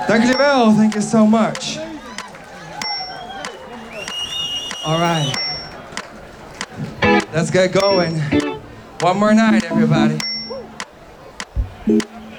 Dankjewel, thank you so much. All right, let's get going. One more night, everybody.